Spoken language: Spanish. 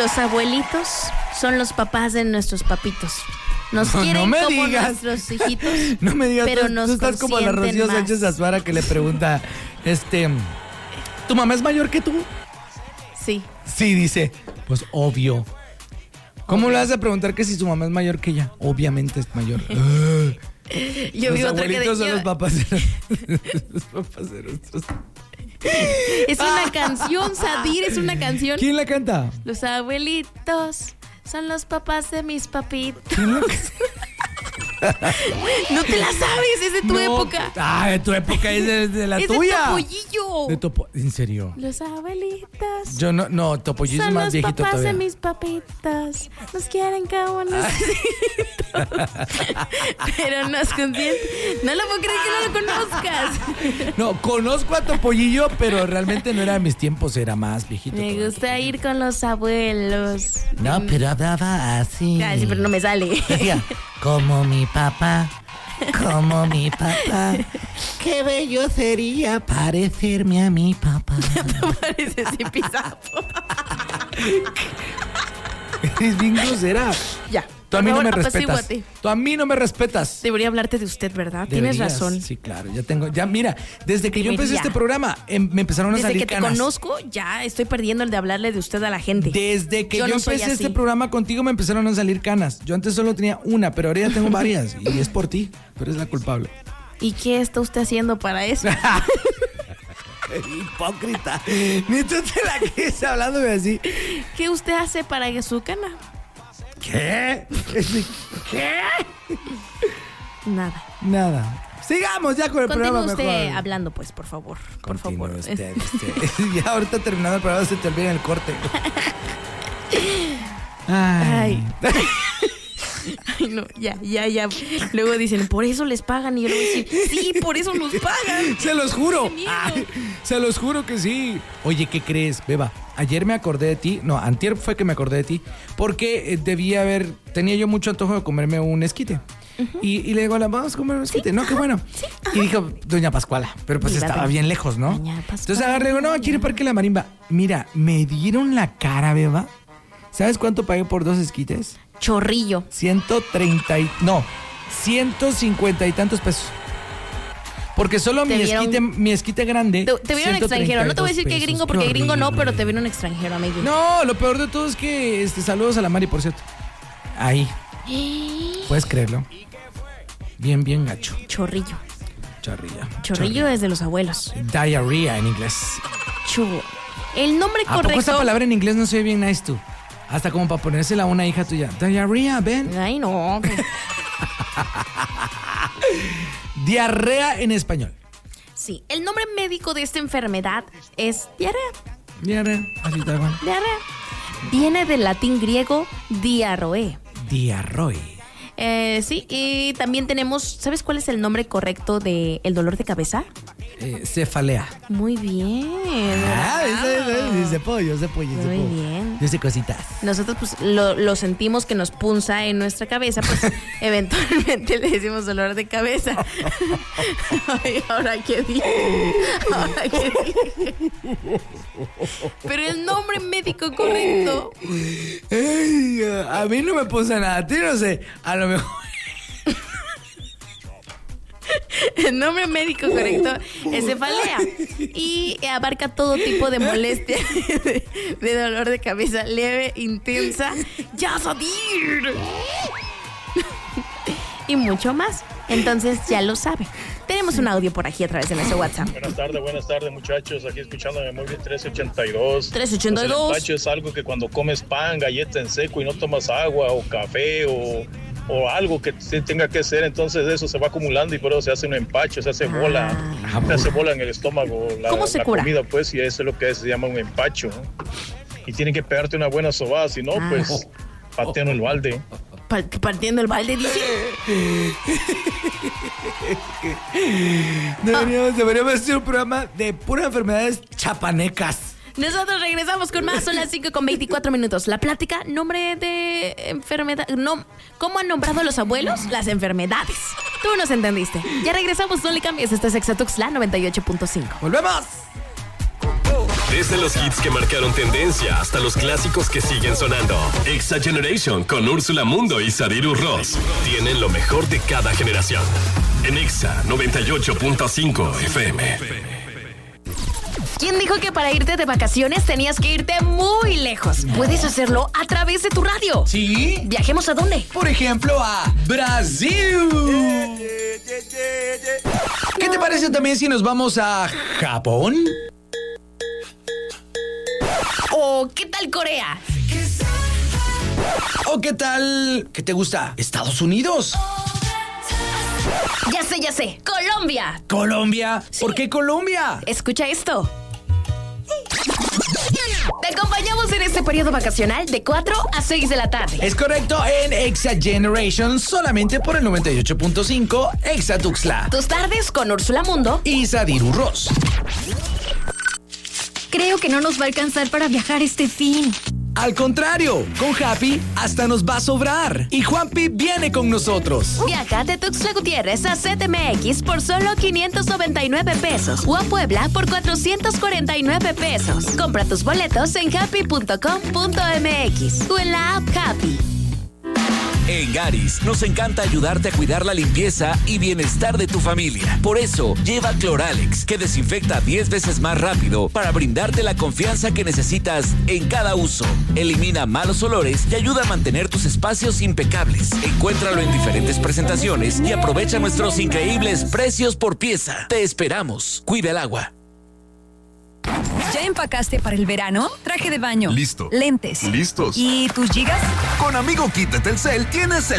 Los abuelitos son los papás de nuestros papitos. Nos quieren no como digas. nuestros hijitos. No me digas, pero tú estás como la Rocío más. Sánchez Azuara que le pregunta, ¿tu mamá es mayor que tú? Sí. Sí, dice, pues obvio. ¿Cómo le vas a preguntar que si su mamá es mayor que ella? Obviamente es mayor. Yo vi Los otra que abuelitos son decía, los papás de nuestros. es una canción, Sadir, es una canción. ¿Quién la canta? Los abuelitos son los papás de mis papitos. No te la sabes, es de tu época. Ah, de tu época, es de la es tuya. De Topollillo. ¿En serio? Los abuelitos. Yo no, Topollillo es son más los viejito papás todavía. de mis papitos. Nos quieren como nosotros. Pero nos consienten. No lo puedo creer que no lo conozcas. No, conozco a Topollillo, pero realmente no era de mis tiempos, era más viejito. Me todavía. gusta ir con los abuelos. No, pero hablaba así. Ah, sí, pero no me sale. Decía, como mi papá, como mi papá. Qué bello sería parecerme a mi papá. No pareces Zipizapo. Eres bien grosera. Ya. Tú a mí no me Por favor, respetas. apacíguate. Tú a mí no me respetas. Debería hablarte de usted, ¿verdad? Tienes Deberías. razón. Sí, claro, ya mira, desde que yo empecé Debería. este programa, me empezaron a Desde salir que canas. te conozco, ya estoy perdiendo el de hablarle de usted a la gente. Desde que yo no soy empecé así. este programa contigo me empezaron a salir canas. Yo antes solo tenía una, pero ahora ya tengo varias. Y es por ti, tú eres la culpable. ¿Y qué está usted haciendo para eso? Hipócrita. Ni tú te la quieres hablándome así. ¿Qué usted hace para que su cana? ¿Qué? ¿Qué? Nada. Nada. Sigamos ya con el Continúe programa usted mejor. hablando, pues, por favor. Por Continúe favor. usted. Ya ahorita terminando el programa se te olvida el corte. Ay. Ay, no, ya. Luego dicen, por eso les pagan. Y yo le voy a decir, sí, por eso nos pagan. Se los juro. ¡Qué miedo! Ay, se los juro que sí. Oye, ¿qué crees, Beba? Ayer me acordé de ti. No, antier fue que me acordé de ti. Porque tenía yo mucho antojo de comerme un esquite. Y le digo, vamos a comer un esquite. No, qué bueno. Sí, y dijo, doña Pascuala. Pero pues Viva estaba doña- bien lejos, ¿no? doña Pascuala. Entonces agarré y digo, no, aquí en el Parque La Marimba. Mira, me dieron la cara, Beba. ¿Sabes cuánto pagué por 2 esquites? Chorrillo. 150 y tantos pesos. Porque solo Te vieron- mi esquite grande. Te vieron extranjero. No te voy a decir que 132 gringo, pesos. porque Qué gringo no, horrible. pero te vieron extranjero, amigo. No, lo peor de todo es que saludos a la Mari, por cierto. Ahí, puedes creerlo. Bien gacho. Chorrillo. Chorrillo. Es de los abuelos. Diarrhea en inglés. Chugo. El nombre ¿A poco esa correcto. palabra en inglés no se ve bien nice tú? Hasta como para ponérsela a una hija tuya. Diarrhea, ven. Ay, no. Diarrea en español. Sí, el nombre médico de esta enfermedad es diarrea. Diarrea, así tal cual. Diarrea. Viene del latín griego diarroe. Diarroe. Sí, y también tenemos, ¿sabes cuál es el nombre correcto del dolor de cabeza? Cefalea. Muy bien. Dice pollo. Muy bien. Dice cositas. Nosotros pues lo sentimos que nos punza en nuestra cabeza, pues eventualmente le decimos dolor de cabeza. Ay, ahora qué dije. Pero el nombre médico correcto. Ay, a mí no me puso nada. A ti no sé. A lo mejor. El nombre médico correcto es cefalea y abarca todo tipo de molestia de dolor de cabeza leve, intensa, ya Sadir, y mucho más. Entonces ya lo sabe. Tenemos un audio por aquí a través de nuestro WhatsApp. Buenas tardes muchachos, aquí escuchándome muy bien 1382. 1382. Pues el empacho es algo que cuando comes pan, galleta en seco y no tomas agua o café o algo que se tenga que hacer, entonces eso se va acumulando y por eso se hace un empacho, se hace bola, se hace bola en el estómago, ¿Cómo se la cura? comida pues, y eso es lo que se llama un empacho, ¿no? Y tienen que pegarte una buena sobada, si no pues patean el balde. Partiendo el balde, dice. Deberíamos hacer un programa de puras enfermedades chapanecas. Nosotros regresamos con más, son las 5:24. La plática, nombre de enfermedad, no, ¿cómo han nombrado los abuelos las enfermedades? Tú nos entendiste. Ya regresamos, no le cambies, este es Exatuxla 98.5. ¡Volvemos! Desde los hits que marcaron tendencia hasta los clásicos que siguen sonando. Exa Generation con Úrsula Mundo y Sadiru Ross tienen lo mejor de cada generación. En Exa 98.5 FM. ¿Quién dijo que para irte de vacaciones tenías que irte muy lejos? Puedes hacerlo a través de tu radio. ¿Sí? ¿Viajemos a dónde? Por ejemplo, a Brasil. ¿Qué te parece también si nos vamos a Japón? ¿O qué tal Corea? ¿O qué tal, qué te gusta, Estados Unidos? Ya sé, Colombia. ¿Colombia? Sí. ¿Por qué Colombia? Escucha esto. Te acompañamos en este periodo vacacional de 4 a 6 de la tarde. Es correcto, en Exa Generation, solamente por el 98.5 Exa Tuxtla. Tus tardes con Úrsula Mundo Y Sadiru Ross. Creo que no nos va a alcanzar para viajar este fin. Al contrario, con Happy hasta nos va a sobrar. Y Juanpi viene con nosotros. Viaja de Tuxtla Gutiérrez a CDMX por solo 599 pesos o a Puebla por 449 pesos. Compra tus boletos en happy.com.mx o en la app Happy. En Garis nos encanta ayudarte a cuidar la limpieza y bienestar de tu familia. Por eso, lleva Cloralex, que desinfecta 10 veces más rápido para brindarte la confianza que necesitas en cada uso. Elimina malos olores y ayuda a mantener tus espacios impecables. Encuéntralo en diferentes presentaciones y aprovecha nuestros increíbles precios por pieza. Te esperamos. Cuida el agua. ¿Ya empacaste para el verano? Traje de baño. Listo. Lentes. Listos. ¿Y tus gigas? Con Amigo Kit de Telcel tienes el